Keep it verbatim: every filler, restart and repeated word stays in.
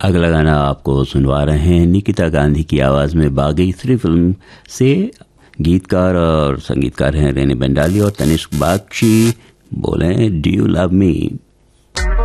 अगला गाना आपको सुनवा रहे हैं निकिता गांधी की आवाज़ में बागीश्री फिल्म से। गीतकार और संगीतकार हैं रेने बंडाली और तनिष्क बागची। बोलें डू यू लव मी।